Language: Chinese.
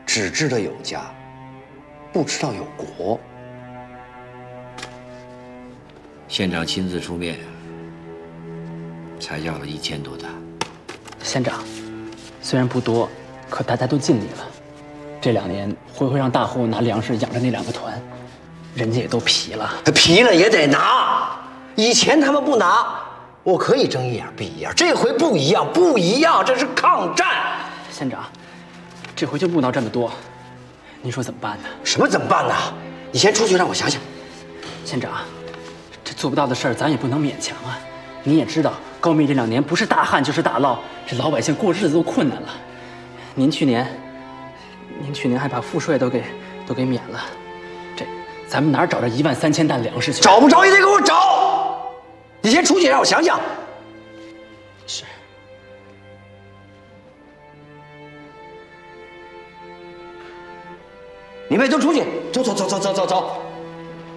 只知道有家，不知道有国。 县长亲自出面，才要了1000多担。 县长，虽然不多，可大家都尽力了。这2年，会让大户拿粮食养着那2个团，人家也都疲了。 疲了也得拿，以前他们不拿，我可以睁一眼闭一眼，这回不一样，不一样，这是抗战。 县长，这回就不闹这么多，您说怎么办呢？ 什么怎么办呢？你先出去让我想想。 县长，这做不到的事儿咱也不能勉强啊。你也知道，高密这2年不是大旱就是大涝，这老百姓过日子都困难了。您去年还把赋税都给免了，这咱们哪儿找着13000担粮食去？ 找不着也得给我找。你先出去让我想想。 是。 你们都出去，走。